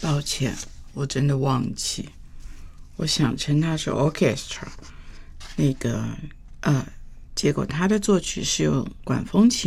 抱歉，我真的忘记，我想称它是 orchestra， 结果它的作曲是用管风琴